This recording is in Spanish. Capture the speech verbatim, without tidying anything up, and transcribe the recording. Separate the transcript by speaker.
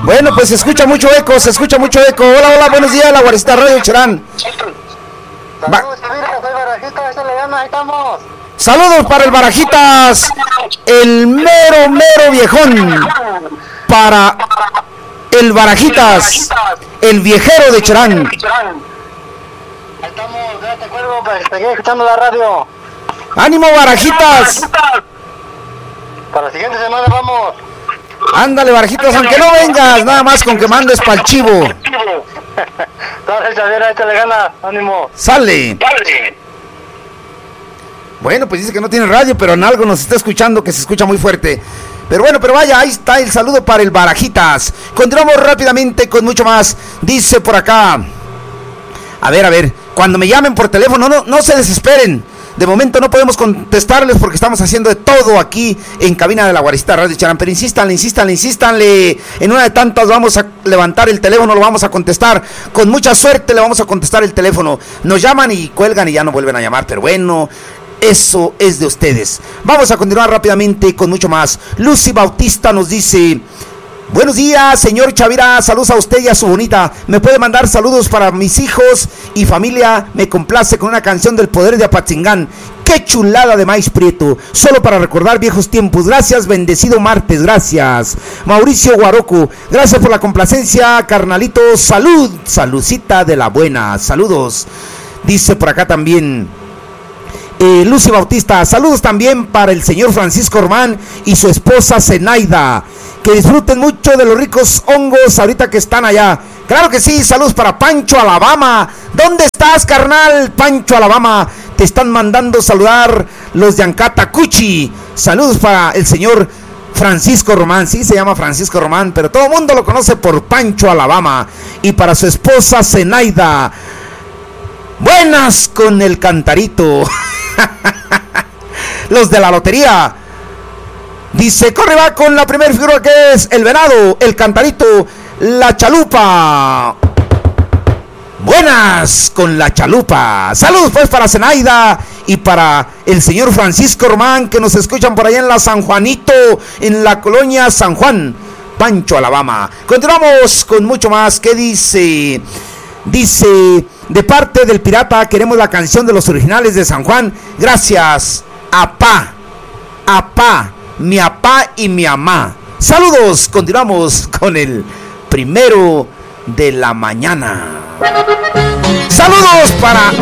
Speaker 1: Bueno, pues se escucha mucho eco, se escucha mucho eco. Hola, hola, buenos días, la Guaracita Radio Cherán.
Speaker 2: Saludos, Chavira, soy Barajita, ese le llama, ahí estamos.
Speaker 1: Saludos para el Barajitas, el mero, mero viejón. Para el Barajitas, el viejero de Cherán.
Speaker 2: Ahí estamos, ya te acuerdo, para que seguir escuchando la radio.
Speaker 1: ¡Ánimo, Barajitas!
Speaker 2: Para la siguiente semana vamos.
Speaker 1: Ándale, Barajitas, aunque no vengas, nada más con que mandes pa'l chivo.
Speaker 2: Dale, Chavira, échale ganas, ánimo.
Speaker 1: Sale. Bueno, pues dice que no tiene radio, pero en algo nos está escuchando, que se escucha muy fuerte. Pero bueno, pero vaya, ahí está el saludo para el Barajitas. Continuamos rápidamente con mucho más. Dice por acá. A ver, a ver, cuando me llamen por teléfono, no, no se desesperen. De momento no podemos contestarles porque estamos haciendo de todo aquí en cabina de la Guaracita Radio Cherán. Pero insístanle, insístanle, insístanle. En una de tantas vamos a levantar el teléfono, lo vamos a contestar. Con mucha suerte le vamos a contestar el teléfono. Nos llaman y cuelgan y ya no vuelven a llamar. Pero bueno, eso es de ustedes. Vamos a continuar rápidamente con mucho más. Lucy Bautista nos dice: buenos días, señor Chavira, saludos a usted y a su bonita. Me puede mandar saludos para mis hijos y familia. Me complace con una canción del Poder de Apatzingán. Qué chulada de maíz prieto, solo para recordar viejos tiempos. Gracias, bendecido martes, gracias. Mauricio Guaroco, gracias por la complacencia, carnalito. Salud, saludcita de la buena, saludos. Dice por acá también eh, Lucy Bautista, saludos también para el señor Francisco Román y su esposa Zenaida. Que disfruten mucho de los ricos hongos ahorita que están allá. Claro que sí, saludos para Pancho Alabama. ¿Dónde estás, carnal? Pancho Alabama, te están mandando saludar los de Ancatacuchi. Saludos para el señor Francisco Román. Sí, se llama Francisco Román, pero todo el mundo lo conoce por Pancho Alabama. Y para su esposa Zenaida. Buenas con el cantarito. Los de la lotería. Dice, corre va con la primera figura que es el venado, el cantarito, la chalupa. Buenas con la chalupa. Saludos pues para Zenaida y para el señor Francisco Román, que nos escuchan por allá en la San Juanito, en la colonia San Juan, Pancho Alabama. Continuamos con mucho más. ¿Qué dice? Dice, de parte del pirata queremos la canción de los originales de San Juan. Gracias, apá, apá. Mi apá y mi amá. Saludos, continuamos con el primero de la mañana. Saludos para